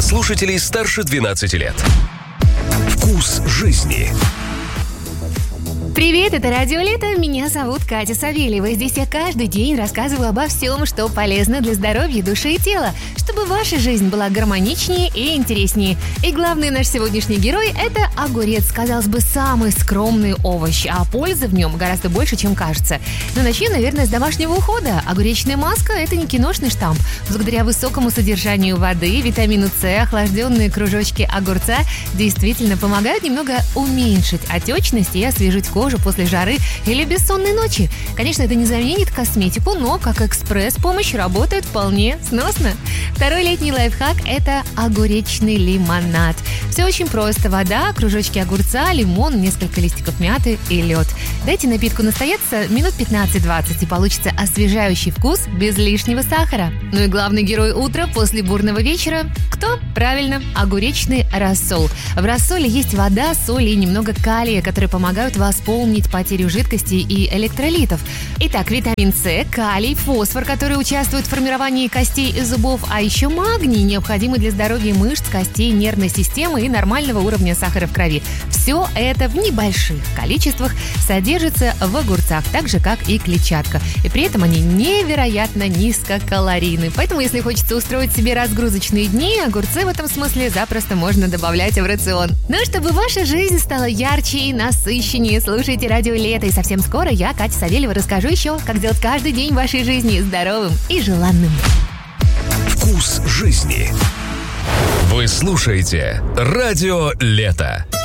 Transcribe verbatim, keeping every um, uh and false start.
слушателей старше двенадцати лет. Вкус жизни. Привет, это Радио Лето, меня зовут Катя Савельева. Здесь я каждый день рассказываю обо всем, что полезно для здоровья души и тела, чтобы ваша жизнь была гармоничнее и интереснее. И главный наш сегодняшний герой – это огурец, казалось бы, самый скромный овощ, а пользы в нем гораздо больше, чем кажется. Но начнем, наверное, с домашнего ухода. Огуречная маска – это не киношный штамп. Благодаря высокому содержанию воды, витамину С, охлажденные кружочки огурца действительно помогают немного уменьшить отечность и освежить кожу после жары или бессонной ночи. Конечно, это не заменит косметику, но как экспресс-помощь работает вполне сносно. Второй летний лайфхак – это огуречный лимонад. Все очень просто. Вода, кружочки огурца, лимон, несколько листиков мяты и лед. Дайте напитку настояться минут пятнадцать-двадцать, и получится освежающий вкус без лишнего сахара. Ну и главный герой утра после бурного вечера – кто? Правильно, огуречный рассол. В рассоле есть вода, соль и немного калия, которые помогают восполнить потерю жидкости и электролитов. Итак, витамин С, калий, фосфор, которые участвуют в формировании костей и зубов, а еще магний, необходимый для здоровья мышц, костей, нервной системы и нормального уровня сахара в крови. Все это в небольших количествах содержится в огурцах, так же, как и клетчатка. И при этом они невероятно низкокалорийны. Поэтому, если хочется устроить себе разгрузочные дни, огурцы в этом смысле запросто можно добавлять в рацион. Ну, чтобы ваша жизнь стала ярче и насыщеннее, слушайте Радио Лето. И совсем скоро я, Катя Савельева, расскажу еще, как сделать каждый день вашей жизни здоровым и желанным. Вкус жизни. Вы слушаете Радио Лето.